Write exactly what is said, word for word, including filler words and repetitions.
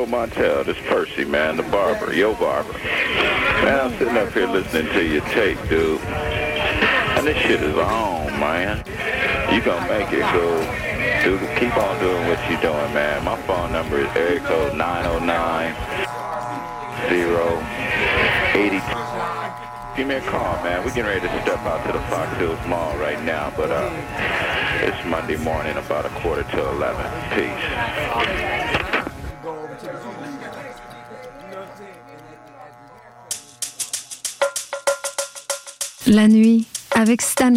Joe Montel, this Percy, man, the barber, yo barber. Man, I'm sitting up here listening to your tape, dude. And this shit is on, man. You gonna make it, go. Dude, keep on doing what you're doing, man. My phone number is area code nine oh nine, oh eight two. Give me a call, man. We're getting ready to step out to the Fox Hills Mall right now, but uh, it's Monday morning, about a quarter to eleven. Peace. La nuit avec Stan.